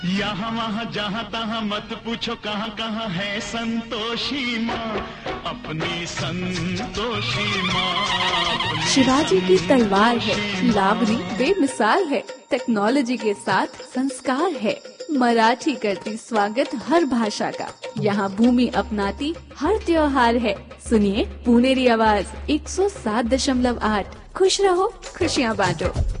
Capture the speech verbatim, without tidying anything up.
यहाँ वहाँ जहाँ तहाँ मत पूछो कहाँ कहाँ है संतोषी माँ, अपनी संतोषी माँ। शिवाजी की तलवार है, लावणी बेमिसाल है, टेक्नोलॉजी के साथ संस्कार है। मराठी करती स्वागत हर भाषा का, यहाँ भूमि अपनाती हर त्योहार है। सुनिए पुनेरी आवाज एक सौ सात दशमलव आठ। खुश रहो, खुशियाँ बांटो।